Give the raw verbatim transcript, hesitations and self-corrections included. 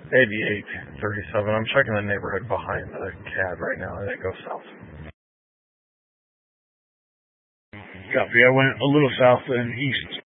eighty-eight thirty-seven. I'm checking the neighborhood behind the C A D right now, and it goes south. Copy. I went a little south and east.